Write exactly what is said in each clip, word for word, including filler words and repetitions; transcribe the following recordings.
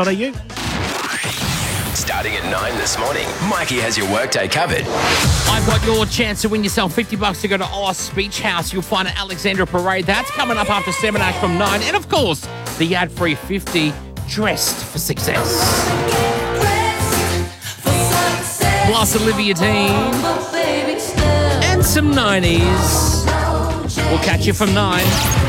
What are you? Starting at nine this morning, Mikey has your workday covered. I've got your chance to win yourself fifty bucks to go to Oz Beach House. You'll find at Alexandra Parade. That's coming up after seven Ash from nine. And, of course, the ad-free fifty Dressed for Success. Plus Olivia Dean and some nineties. We'll catch you from nine.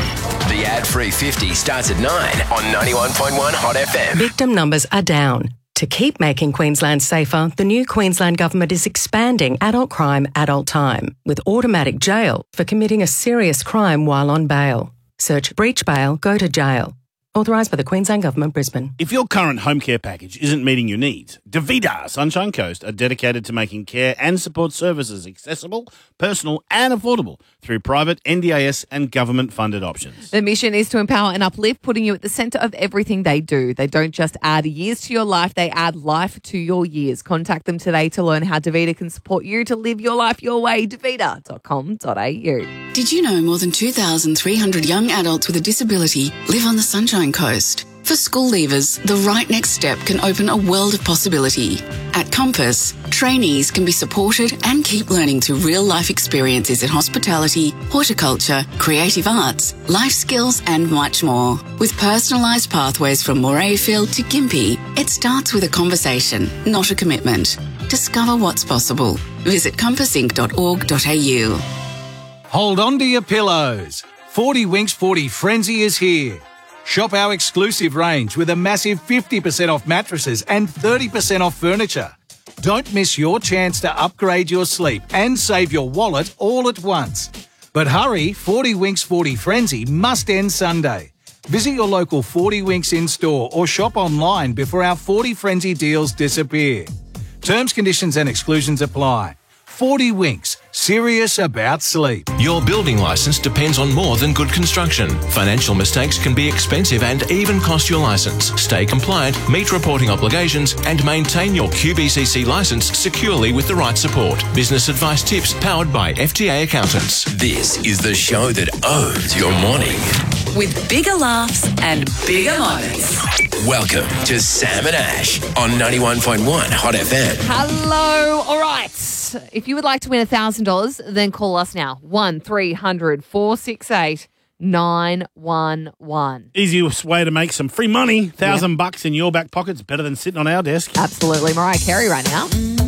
The ad-free fifty starts at nine on ninety-one point one Hot F M. Victim numbers are down. To keep making Queensland safer, the new Queensland Government is expanding adult crime, adult time, with automatic jail for committing a serious crime while on bail. Search breach bail, go to jail. Authorised by the Queensland Government, Brisbane. If your current home care package isn't meeting your needs, Davida Sunshine Coast are dedicated to making care and support services accessible, personal and affordable through private, N D I S and government-funded options. The mission is to empower and uplift, putting you at the centre of everything they do. They don't just add years to your life, they add life to your years. Contact them today to learn how Davida can support you to live your life your way. davida dot com dot a u. Did you know more than two thousand three hundred young adults with a disability live on the Sunshine Coast? For school leavers, the right next step can open a world of possibility. At Compass, trainees can be supported and keep learning through real-life experiences in hospitality, horticulture, creative arts, life skills and much more. With personalised pathways from Morayfield to Gympie, it starts with a conversation, not a commitment. Discover what's possible. Visit compass inc dot org dot a u. Hold on to your pillows. forty Winks forty Frenzy is here. Shop our exclusive range with a massive fifty percent off mattresses and thirty percent off furniture. Don't miss your chance to upgrade your sleep and save your wallet all at once. But hurry, forty Winks forty Frenzy must end Sunday. Visit your local forty Winks in-store or shop online before our forty Frenzy deals disappear. Terms, conditions and exclusions apply. forty Winks, serious about sleep. Your building licence depends on more than good construction. Financial mistakes can be expensive and even cost your licence. Stay compliant, meet reporting obligations and maintain your Q B C C licence securely with the right support. Business advice tips powered by F T A Accountants. This is the show that owns your morning. With bigger laughs and bigger moments. Welcome to Sam and Ash on ninety-one point one Hot F M. Hello. All right. If you would like to win one thousand dollars, then call us now. one three hundred four six eight nine one one. Easiest way to make some free money. Thousand Yep. bucks in your back pocket's better than sitting on our desk. Absolutely. Mariah Carey right now.